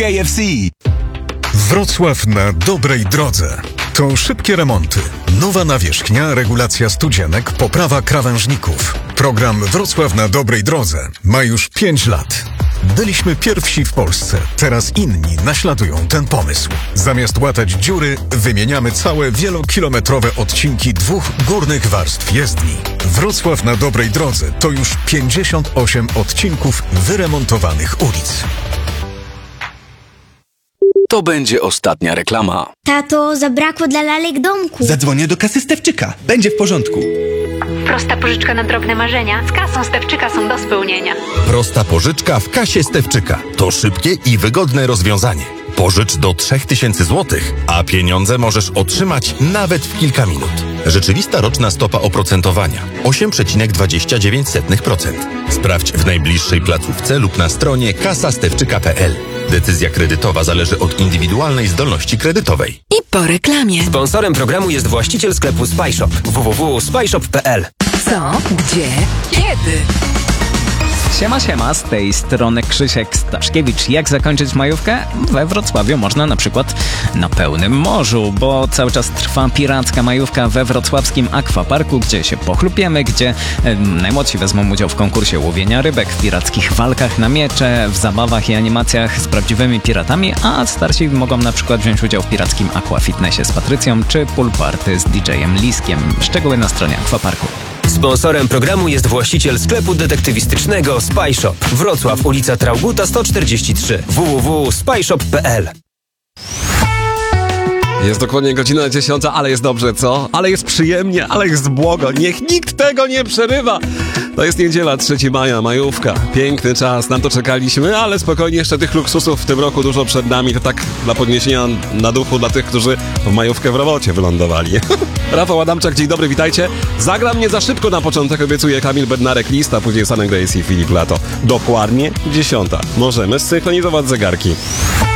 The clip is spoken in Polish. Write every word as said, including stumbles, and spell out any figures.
K F C. Wrocław na dobrej drodze. To szybkie remonty, nowa nawierzchnia, regulacja studzienek, poprawa krawężników. Program Wrocław na dobrej drodze ma już pięć lat. Byliśmy pierwsi w Polsce, teraz inni naśladują ten pomysł. Zamiast łatać dziury, wymieniamy całe wielokilometrowe odcinki dwóch górnych warstw jezdni. Wrocław na dobrej drodze to już pięćdziesiąt osiem odcinków wyremontowanych ulic. To będzie ostatnia reklama. Tato, zabrakło dla lalek domku. Zadzwonię do kasy Stefczyka. Będzie w porządku. Prosta pożyczka na drobne marzenia. Z kasą Stefczyka są do spełnienia. Prosta pożyczka w kasie Stefczyka. To szybkie i wygodne rozwiązanie. Pożycz do trzy tysiące złotych, a pieniądze możesz otrzymać nawet w kilka minut. Rzeczywista roczna stopa oprocentowania osiem przecinek dwadzieścia dziewięć procent. Sprawdź w najbliższej placówce lub na stronie kasa stefczyka kropka p l. Decyzja kredytowa zależy od indywidualnej zdolności kredytowej. I po reklamie. Sponsorem programu jest właściciel sklepu Spyshop. w w w kropka spyshop kropka p l. Co? Gdzie? Kiedy? Siema, siema, z tej strony Krzysiek Staszkiewicz. Jak zakończyć majówkę? We Wrocławiu można na przykład na pełnym morzu, bo cały czas trwa piracka majówka we wrocławskim akwaparku, gdzie się pochlupiemy, gdzie e, najmłodsi wezmą udział w konkursie łowienia rybek, w pirackich walkach na miecze, w zabawach i animacjach z prawdziwymi piratami, a starsi mogą na przykład wziąć udział w pirackim aquafitnessie z Patrycją czy pool party z D J-em Liskiem. Szczegóły na stronie akwaparku. Sponsorem programu jest właściciel sklepu detektywistycznego Spyshop. Wrocław, ulica Traugutta sto czterdzieści trzy. w w w kropka spyshop kropka p l. Jest dokładnie godzina dziesiąta, ale jest dobrze, co? Ale jest przyjemnie, ale jest błogo. Niech nikt tego nie przerywa. To jest niedziela, trzeciego maja, majówka. Piękny czas, na to czekaliśmy, ale spokojnie, jeszcze tych luksusów w tym roku dużo przed nami. To tak dla podniesienia na duchu dla tych, którzy w majówkę w robocie wylądowali. Rafał Adamczak, dzień dobry, witajcie. Zagram nie za szybko na początek, obiecuje Kamil Bednarek, lista, później Sunny Grace i Filip Lato. Dokładnie dziesiąta. Możemy zsynchronizować zegarki.